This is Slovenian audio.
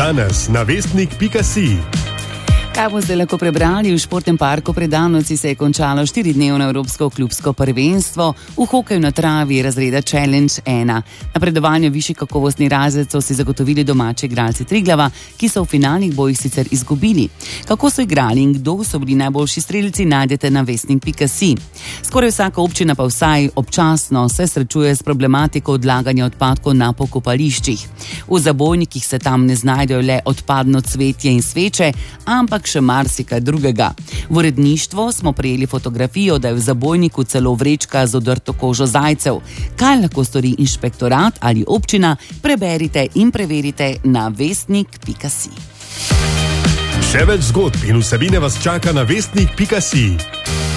Danes na vestnik.si. Kaj bo zdaj lahko prebrali? V športnem parku pred Danovci se je končalo 4-dnevno evropsko klubsko prvenstvo v hokeju na travi razreda Challenge 1. Napredovanje v višji kakovostni razred so si zagotovili domači igralci Triglava, ki so v finalnih bojih sicer izgubili. Kako so igrali in kdo so bili najboljši strelci, najdete na vestnik.si. Skoraj vsaka občina pa vsaj občasno se srečuje s problematiko odlaganja odpadkov na pokopališčih. V zabojnikih se tam ne znajdejo le odpadno cvetje in sveče, ampak še marsikaj drugega. V uredništvo smo prejeli fotografijo, da je v zabojniku celo vrečka z odrto kožo zajcev. Kaj lahko stori inšpektorat ali občina, preberite in preverite na vestnik.si. Še več zgodb in vsebine vas čaka na vestnik.si.